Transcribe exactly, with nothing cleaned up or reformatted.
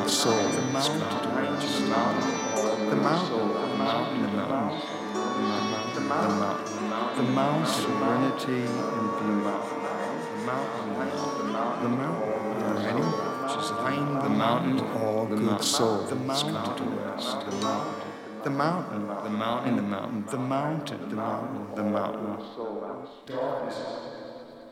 good soul that's come to rest. The mountain, the mountain, the mountain, the mountain, the mountain, the mountain, serenity and beauty. The mountain, the mountain, ready? Find the mountain, all good soul that's come to rest. The mountain, the mountain, the mountain, the mountain, the mountain, the mountain, the mountain.